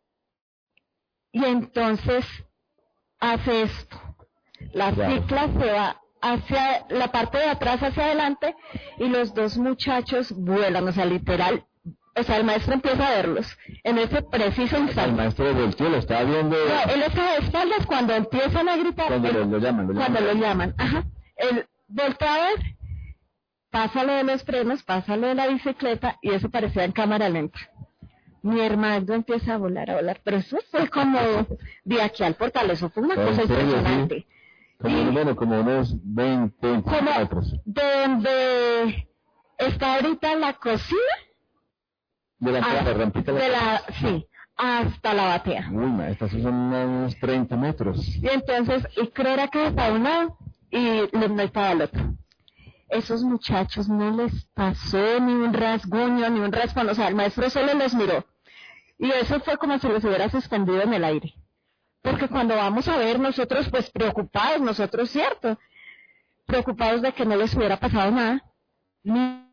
y entonces hace esto. La cicla se va hacia la parte de atrás, hacia adelante, y los dos muchachos vuelan, o sea, literal. O sea, el maestro empieza a verlos en ese preciso instante. El maestro volteó, lo estaba viendo. No, él estaba de espaldas cuando empiezan a gritar. Cuando lo llaman. Cuando lo llaman, ajá. Él voltea a ver, pasa lo de los frenos, pasa lo de la bicicleta, y eso parecía en cámara lenta. Mi hermano empieza a volar, pero eso fue como de aquí al portal, eso fue una cosa impresionante. Sí. Como unos 20 metros. Donde está ahorita la cocina. De la rampita. Sí, hasta la batea. Uy, maestra, esos son unos 30 metros. Y entonces, y creo que para un lado y no para el otro. Esos muchachos no les pasó ni un rasguño, ni un raspón, o sea, el maestro solo los miró. Y eso fue como si los hubiera suspendido en el aire. Porque cuando vamos a ver nosotros, pues preocupados, nosotros, cierto, preocupados de que no les hubiera pasado nada, ni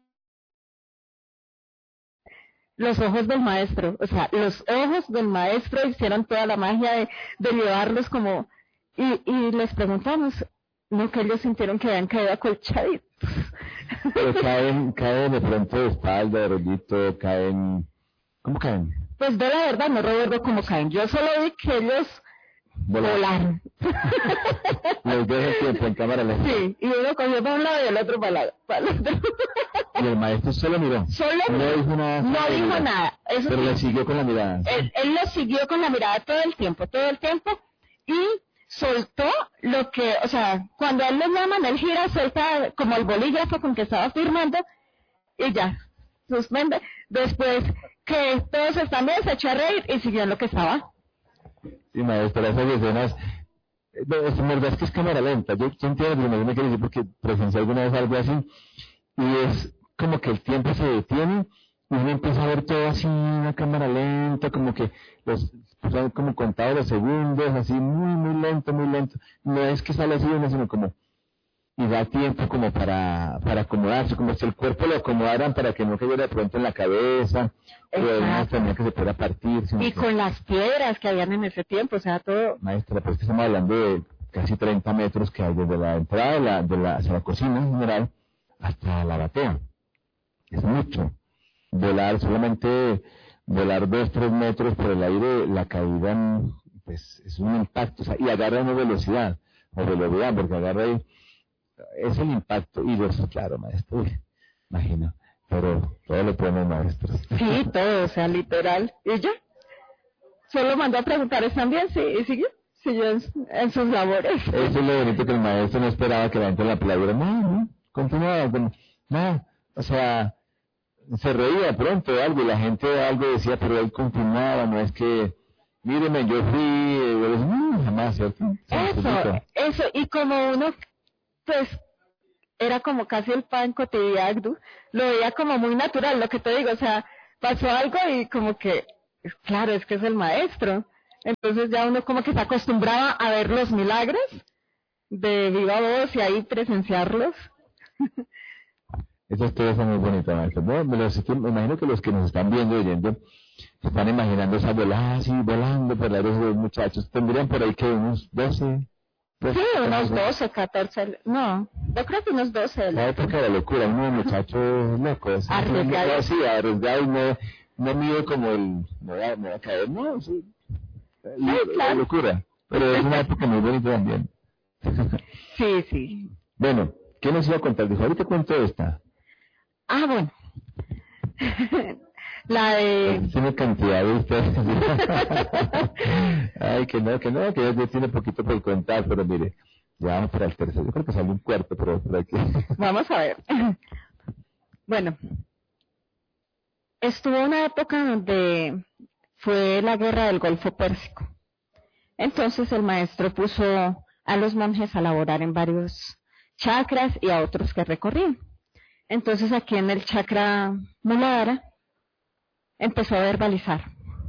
los ojos del maestro, o sea, los ojos del maestro hicieron toda la magia de llevarlos como, y les preguntamos, no, que ellos sintieron que habían caído acolchaditos. Pero caen de pronto de espalda, de rollito, caen, ¿cómo caen? Pues de la verdad no recuerdo cómo caen, yo solo vi que ellos volaron. Los dos al tiempo en cámara lenta. Sí, y uno cogió para un lado y el otro para el otro. Y el maestro solo miró. No dijo nada. No dijo nada. Eso pero sí, le siguió con la mirada. Él lo siguió con la mirada todo el tiempo, y soltó lo que, o sea, cuando a él le llaman, él gira, suelta como el bolígrafo con que estaba firmando, y ya, suspende. Después que todos están bien, se echó a reír y siguió en lo que estaba. Sí, maestra, esas escenas, es verdad es que es cámara lenta. Yo entiendo que me quiere decir porque presencié alguna vez algo así, y es como que el tiempo se detiene y uno empieza a ver todo así, una cámara lenta, como que son como contados los segundos, así muy lento. No es que sale así uno, sino como, y da tiempo como para acomodarse, como si el cuerpo lo acomodaran para que no cayera de pronto en la cabeza, o de una enfermedad que se pueda partir. Y con las piedras que habían en ese tiempo, o sea, todo. Maestra, pues que estamos hablando de casi 30 metros que hay desde la entrada hacia la cocina en general hasta la batea. Es mucho. Solamente volar 2-3 metros por el aire, la caída, pues es un impacto, o sea, y agarra una velocidad, porque agarra ahí, es el impacto, y eso, claro, maestro, imagino, pero todo lo ponen maestros. Sí, todo, o sea, literal. ¿Y ya? Solo mandó a preguntar, ¿están bien? Sí, y siguió en sus labores. Eso es lo bonito, que el maestro no esperaba que la gente en la playa, no, continuaba, no, o sea, se reía pronto de algo y la gente de algo decía, pero él continuaba, no es que míreme, yo fui, jamás, ¿cierto? Eso, y como uno, pues, era como casi el pan cotidiano, lo veía como muy natural, lo que te digo, o sea, pasó algo y como que, claro, es que es el maestro. Entonces ya uno como que se acostumbraba a ver los milagros de viva voz y ahí presenciarlos. Esa historia es muy bonita, maestro. Bueno, me imagino que los que nos están viendo y oyendo están imaginando esa volada así, volando por la de los muchachos. Tendrían por ahí que unos 12. Sí, unos 12, 14, no, yo creo que unos 12. La época de la locura, unos muchachos locos. Arriesgados. Sí, arriesgados, no mide como me va a caer, no, sí. La locura. Pero es una época muy bonita también. Sí, sí. Bueno, ¿qué nos iba a contar? Dijo, ahorita cuento esta. Ah, bueno. La de... Tiene cantidad de ustedes. Ay, que ya tiene poquito por contar, pero mire, ya vamos para el tercero. Yo creo que sale un cuarto, pero por aquí. Vamos a ver. Bueno, estuvo una época donde fue la guerra del Golfo Pérsico. Entonces el maestro puso a los monjes a laborar en varios chakras y a otros que recorrían. Entonces aquí en el chakra Muladhara empezó a verbalizar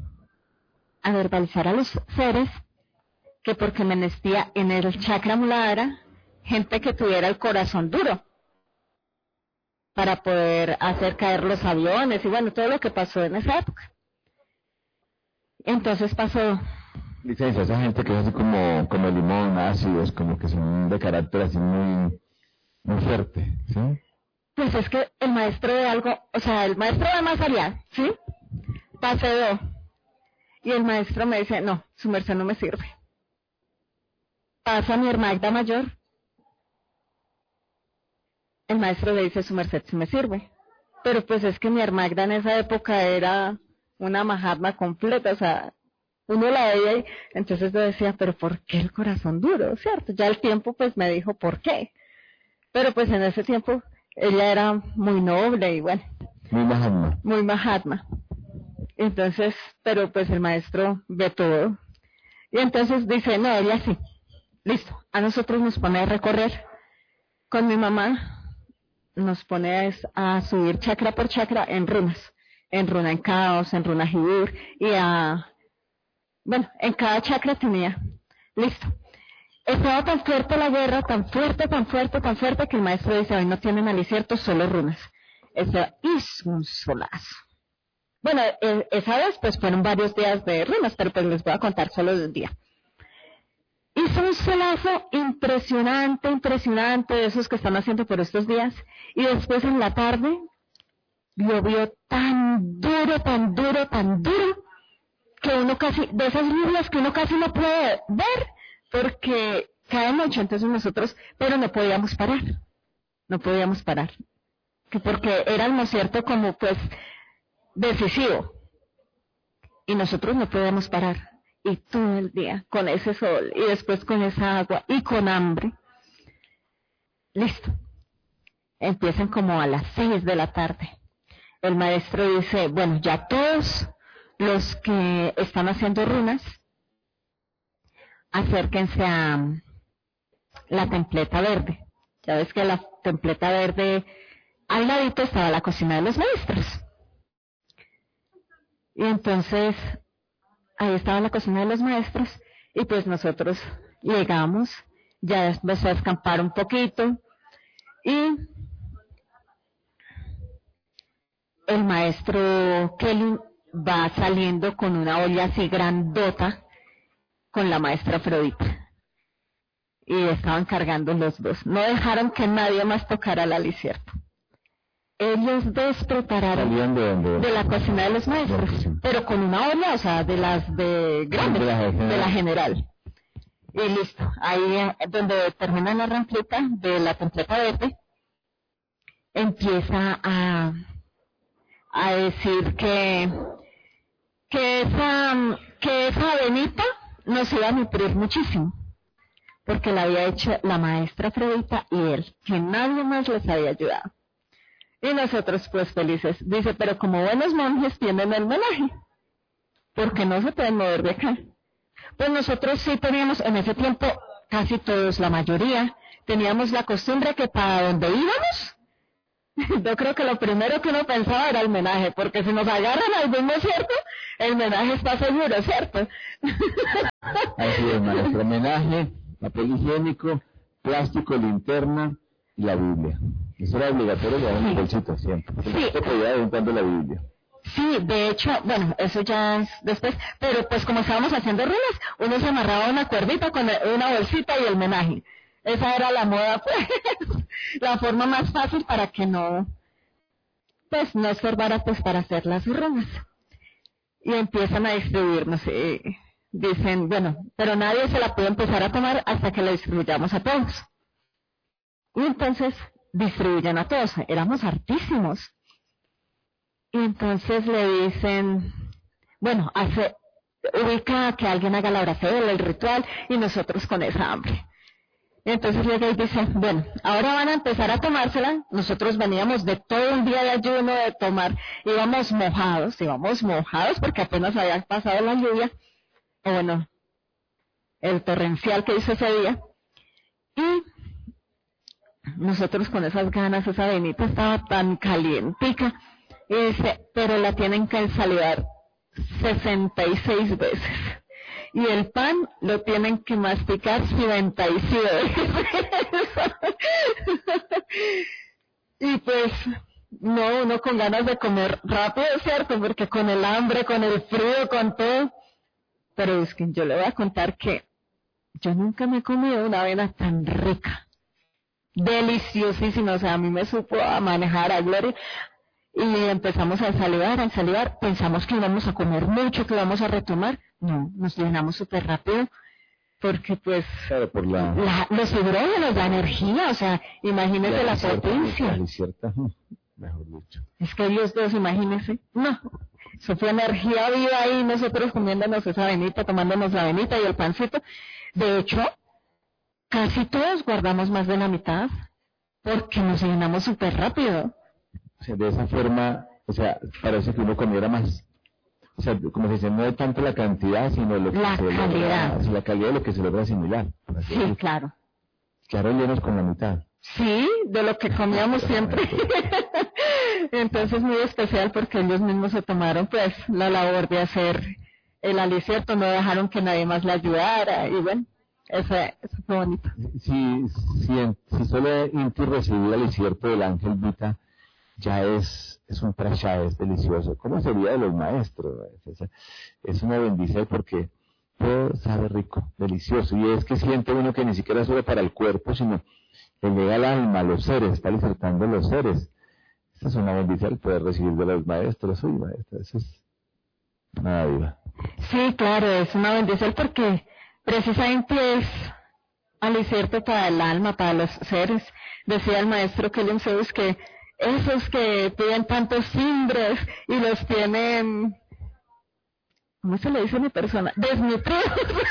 a los seres que porque menestía en el chakra Muladhara gente que tuviera el corazón duro para poder hacer caer los aviones y bueno, todo lo que pasó en esa época. Entonces pasó... Licencia, esa gente que es así como limón, ácidos, como que son de carácter así muy fuerte, ¿sí? Pues es que el maestro de algo, o sea, el maestro de más allá, ¿sí? Paseó. Y el maestro me dice, no, su merced no me sirve. Pasa mi hermana mayor. El maestro le dice, su merced sí me sirve. Pero pues es que mi hermana en esa época era una mahatma completa, o sea, uno la veía y entonces yo decía, pero ¿por qué el corazón duro? ¿Cierto? Ya el tiempo pues me dijo por qué. Pero pues en ese tiempo ella era muy noble y bueno. Muy mahatma. Entonces, pero pues el maestro ve todo. Y entonces dice, no, ella sí. Listo. A nosotros nos pone a recorrer. Con mi mamá nos pone a subir chakra por chakra en runas. En runa en caos, en runa jibur y bueno, en cada chakra tenía. Listo. Estaba tan fuerte la guerra, tan fuerte, que el maestro dice, hoy no tienen alicierto, solo runas. Eso hizo un solazo. Bueno, esa vez pues fueron varios días de runas, pero pues les voy a contar solo de un día. Hizo un solazo impresionante de esos que están haciendo por estos días. Y después en la tarde, llovió tan duro, que uno casi, de esas lluvias que uno casi no puede ver, porque cae mucho, entonces nosotros, pero no podíamos parar, que porque éramos cierto como pues decisivo, y nosotros no podíamos parar, y todo el día con ese sol, y después con esa agua, y con hambre. Listo, empiezan como a las 6 de la tarde, el maestro dice, bueno, ya todos los que están haciendo runas, acérquense a la templeta verde. Ya ves que la templeta verde, al ladito estaba la cocina de los maestros. Y entonces, ahí estaba la cocina de los maestros, y pues nosotros llegamos, ya empezó a escampar un poquito, y el maestro Kelly va saliendo con una olla así grandota, con la maestra Afrodita. Y estaban cargando los dos. No dejaron que nadie más tocara el alicierto. Ellos dos prepararon de la cocina de los maestros, pero con una olla, o sea, de las de grandes, de la general. Y listo, ahí donde termina la ramplita de la templeta verde, empieza a decir que esa avenita nos iba a nutrir muchísimo, porque la había hecho la maestra Afrodita y él, que nadie más les había ayudado. Y nosotros pues felices. Dice, pero como buenos monjes tienen el homenaje. porque no se pueden mover de acá. Pues nosotros sí teníamos, en ese tiempo, casi todos, la mayoría, teníamos la costumbre que para donde íbamos, yo creo que lo primero que uno pensaba era el menaje, porque si nos agarran al mismo desierto, el menaje está seguro, ¿cierto? Así es, maestro. Menaje, papel higiénico, plástico, linterna y la Biblia. Eso era obligatorio llevar en el bolsito siempre. Sí. Se podía de vez en cuando la Biblia. Sí, de hecho, bueno, eso ya es después, pero pues como estábamos haciendo runas, uno se amarraba una cuerdita con una bolsita y el menaje. Esa era la moda, pues, la forma más fácil para que no estorbara, pues, para hacer las runas. Y empiezan a distribuirnos, dicen, bueno, pero nadie se la puede empezar a tomar hasta que la distribuyamos a todos. Y entonces distribuyen a todos, éramos hartísimos. Y entonces le dicen, bueno, ubica que alguien haga la oración, el ritual, y nosotros con esa hambre. Y entonces llega y dice, bueno, ahora van a empezar a tomársela. Nosotros veníamos de todo un día de ayuno, de tomar, íbamos mojados porque apenas había pasado la lluvia, o bueno, el torrencial que hizo ese día. Y nosotros con esas ganas, esa venita estaba tan calientica. Y dice, pero la tienen que ensaludar 66 veces. Y el pan lo tienen que masticar 77 veces. Y pues, no, uno con ganas de comer rápido, ¿cierto? Porque con el hambre, con el frío, con todo. Pero es que yo le voy a contar que yo nunca me he comido una avena tan rica. Deliciosísima, o sea, a mí me supo a manejar a gloria. Y empezamos a ensalivar, pensamos que íbamos a comer mucho, que íbamos a retomar. No, nos llenamos súper rápido, porque pues, claro, por los hidrógenos, la energía, o sea, imagínese la potencia. Mejor dicho. Es que ellos dos, imagínense, no, eso fue energía viva ahí, nosotros comiéndonos esa avenita, tomándonos la avenita y el pancito. De hecho, casi todos guardamos más de la mitad, porque nos llenamos súper rápido. O sea, de esa forma, o sea, parece que uno comiera más. O sea, como se dice, no es tanto la cantidad, sino lo que la calidad. La calidad de lo que se logra asimilar. Sí, claro. Claro, llenos con la mitad. Sí, de lo que comíamos siempre. Entonces, muy especial porque ellos mismos se tomaron, pues, la labor de hacer el alicierto, no dejaron que nadie más le ayudara, y bueno, eso fue bonito. Si solo Inti recibió el alicierto del ángel Vita, ya es un prashá, es delicioso. ¿Cómo sería de los maestros? Es una bendición porque todo sabe rico, delicioso. Y es que siente uno que ni siquiera es solo para el cuerpo, sino que llega al alma, a los seres, está alicertando los seres. Esa es una bendición poder recibir de los maestros. Uy, maestra, eso es nada viva. Sí, claro, es una bendición porque precisamente es alicierto para el alma, para los seres. Decía el maestro Kellen Zeus que esos que piden tantos cimbres y los tienen, ¿cómo se le dice a mi persona? Desnutridos.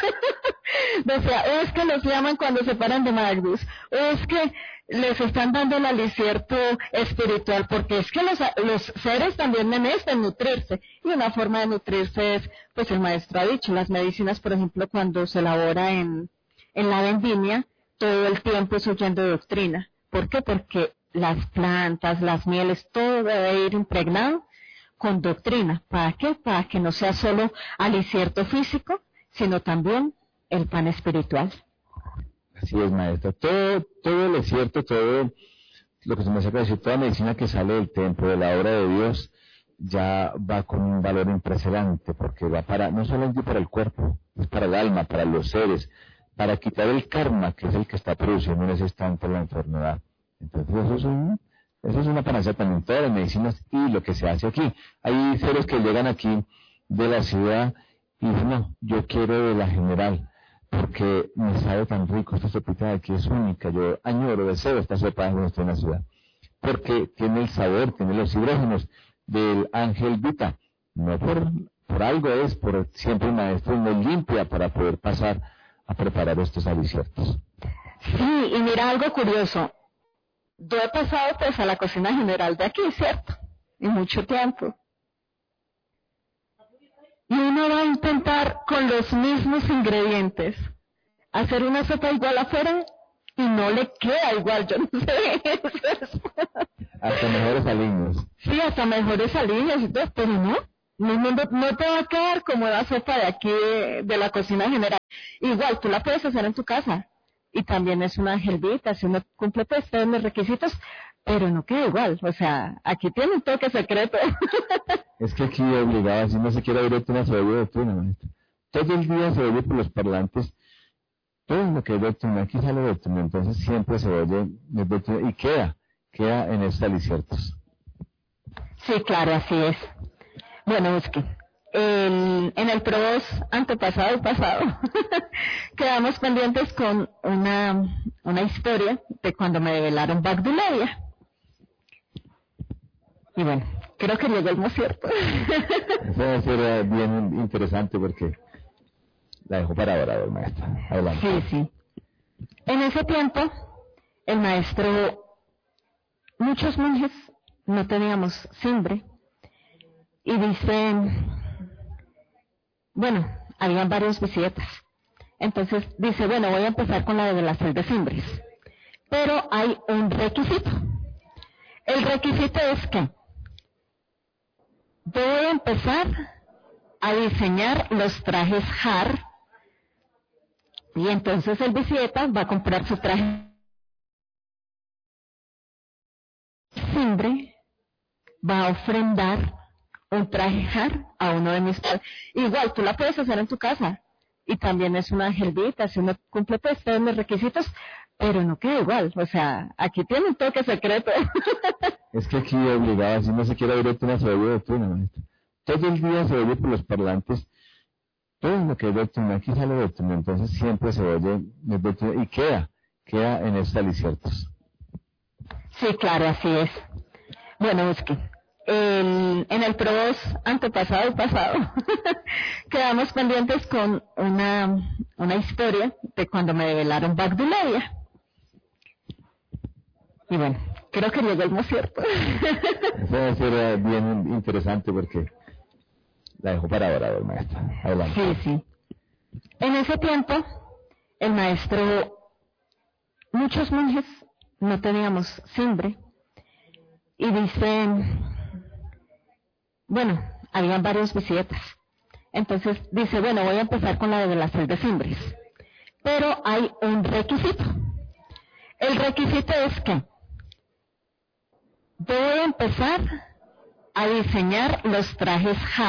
Decía, es que los llaman cuando se paran de Magnus, es que les están dando el alicierto espiritual, porque es que los seres también necesitan nutrirse, y una forma de nutrirse es, pues el maestro ha dicho, las medicinas, por ejemplo, cuando se elabora en la vendimia, todo el tiempo es oyendo doctrina. ¿Por qué? Porque las plantas, las mieles, todo debe ir impregnado con doctrina. ¿Para qué? Para que no sea solo alicierto físico, sino también el pan espiritual. Así es, maestra. Todo lo cierto, todo lo que se me saca decir, toda medicina que sale del templo, de la obra de Dios, ya va con un valor impresionante, porque va no solamente para el cuerpo, es para el alma, para los seres, para quitar el karma, que es el que está produciendo en ese instante la enfermedad. Entonces eso es una panacea también, todas las medicinas y lo que se hace aquí. Hay seres que llegan aquí de la ciudad y dicen, no, yo quiero de la general, porque me sabe tan rico, esta sopita de aquí es única, yo añoro, deseo esta sopa cuando estoy en la ciudad, porque tiene el sabor, tiene los hidrógenos del ángel Vita, no por algo es, por siempre el maestro nos limpia para poder pasar a preparar estos aliciertos. Sí, y mira algo curioso, yo he pasado pues a la cocina general de aquí, ¿cierto? Y mucho tiempo. y uno va a intentar con los mismos ingredientes hacer una sopa igual afuera y no le queda igual, yo no sé. Hasta mejores aliños. Sí, hasta mejores aliños y todo, pero no te va a quedar como la sopa de aquí de la cocina general. Igual, tú la puedes hacer en tu casa y también es una gelbita, si uno cumple pues todos los requisitos, pero no queda igual, o sea, aquí tiene un toque secreto. Es que aquí obligado, si no se quiere abrir una cebolla de tuna, maestra. Todo el día se oye por los parlantes, todo lo que es de tuna, aquí sale de tuna, entonces siempre se oye de tuna y queda en esos aliciertos. Sí, claro, así es. Bueno, es que en el PROVOS antepasado y pasado quedamos pendientes con una historia de cuando me develaron Bagduledia. Y bueno, creo que llegó el mo cierto. Eso va a ser bien interesante porque la dejo para ahora, maestra. Adelante. Sí. En ese tiempo, el maestro, muchos monjes no teníamos cimbre. Y dice, bueno, habían varios visitas. Entonces dice, bueno, voy a empezar con la develación de cimbres. Pero hay un requisito. El requisito es que voy a empezar a diseñar los trajes har. Y entonces el visita va a comprar su traje cimbre, va a ofrendar un traje har a uno de mis padres. Igual, tú la puedes hacer en tu casa. Y también es una gelbita, si uno cumple pues todos los requisitos, pero no queda igual. O sea, aquí tiene un toque secreto. Es que aquí obligado, si no se quiere abrir una cebolla de tuna, maestra. Todo el día se oye por los parlantes, todo lo que es de tuna, aquí sale de tuna, entonces siempre se oye de tuna y queda en esos aliciertos. Sí, claro, así es. Bueno, es que en el PROVOS antepasado y pasado quedamos pendientes con una historia de cuando me develaron Bagduledia. Y bueno, creo que llegó el mo cierto. Eso va a ser bien interesante porque la dejo para ahora, maestra. Adelante. Sí. En ese tiempo, el maestro, muchos monjes no teníamos cimbre. Y dice, bueno, habían varios visitas. Entonces dice, bueno, voy a empezar con la develación de cimbres. Pero hay un requisito. El requisito es que voy a empezar a diseñar los trajes har.